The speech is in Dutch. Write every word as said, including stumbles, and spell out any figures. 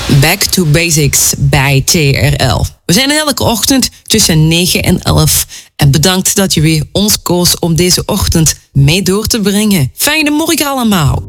Back to Basics bij T R L. We zijn elke ochtend tussen negen en elf. En bedankt dat je weer ons koos om deze ochtend mee door te brengen. Fijne morgen allemaal.